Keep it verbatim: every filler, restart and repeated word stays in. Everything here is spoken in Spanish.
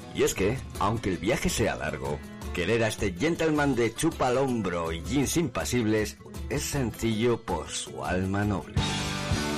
Y es que, aunque el viaje sea largo, querer a este gentleman de chupa al hombro y jeans impasibles es sencillo por su alma noble.